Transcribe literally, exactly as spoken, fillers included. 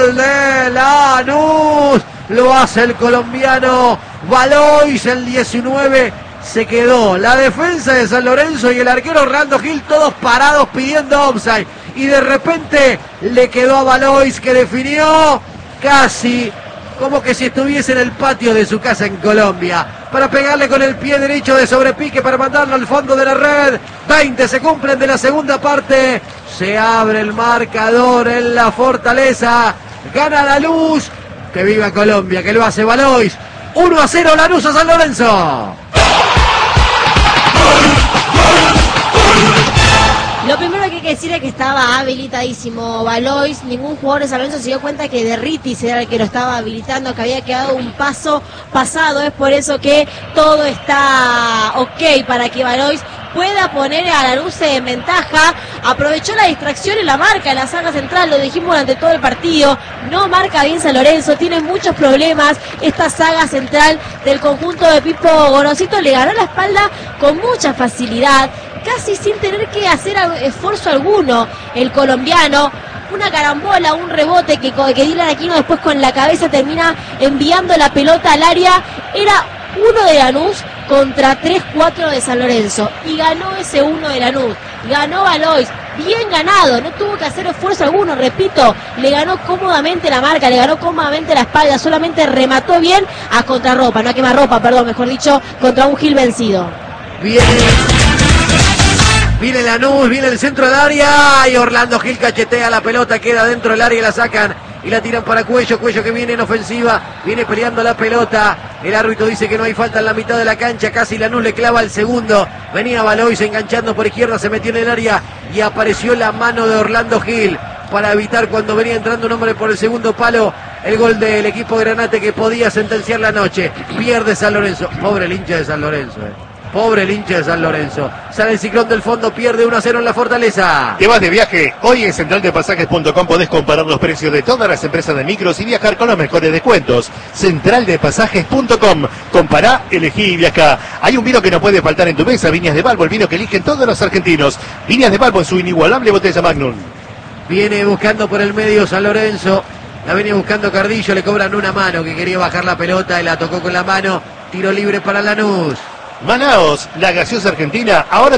gol de Lanús. Lo hace el colombiano Valois, el diecinueve. Se quedó la defensa de San Lorenzo y el arquero Orlando Gil, todos parados pidiendo offside. Y de repente le quedó a Valois, que definió casi como que si estuviese en el patio de su casa en Colombia, para pegarle con el pie derecho de sobrepique para mandarlo al fondo de la red. veinte se cumplen de la segunda parte. Se abre el marcador en la Fortaleza. Gana Lanús. Que viva Colombia, que lo hace Valois. uno a cero Lanús a San Lorenzo. Lo primero que hay que decir es que estaba habilitadísimo Valois. Ningún jugador de San Lorenzo se dio cuenta que Derritis era el que lo estaba habilitando, que había quedado un paso pasado. Es por eso que todo está ok para que Valois pueda poner a Lanús en ventaja. Aprovechó la distracción en la marca, en la saga central, lo dijimos durante todo el partido. No marca bien San Lorenzo, tiene muchos problemas. Esta saga central del conjunto de Pipo Gorosito le ganó la espalda con mucha facilidad, casi sin tener que hacer esfuerzo alguno el colombiano. Una carambola, un rebote que, que Dylan Aquino después con la cabeza termina enviando la pelota al área. Era uno de Lanús contra tres cuatro de San Lorenzo. Y ganó ese uno de Lanús. Ganó Valois. Bien ganado. No tuvo que hacer esfuerzo alguno. Repito, le ganó cómodamente la marca. Le ganó cómodamente la espalda. Solamente remató bien a contrarropa. No a quemarropa, perdón, mejor dicho, contra un Gil vencido. Bien. Viene Lanús, viene el centro del área y Orlando Gil cachetea la pelota, queda dentro del área y la sacan y la tiran para Cuello. Cuello que viene en ofensiva, viene peleando la pelota. El árbitro dice que no hay falta en la mitad de la cancha, casi Lanús le clava el segundo. Venía Valois enganchando por izquierda, se metió en el área y apareció la mano de Orlando Gil para evitar cuando venía entrando un hombre por el segundo palo el gol del equipo Granate que podía sentenciar la noche. Pierde San Lorenzo, pobre el hincha de San Lorenzo, eh. Pobre el hincha de San Lorenzo. Sale el Ciclón del fondo, pierde uno a cero en la Fortaleza. ¿Te vas de viaje? Hoy en central de pasajes punto com podés comparar los precios de todas las empresas de micros y viajar con los mejores descuentos. central de pasajes punto com. Compará, elegí y viajá. Hay un vino que no puede faltar en tu mesa. Viñas de Balbo, el vino que eligen todos los argentinos. Viñas de Balbo en su inigualable botella Magnum. Viene buscando por el medio San Lorenzo. La venía buscando Cardillo, le cobran una mano que quería bajar la pelota y la tocó con la mano. Tiro libre para Lanús. Manaos, la gaseosa argentina, ahora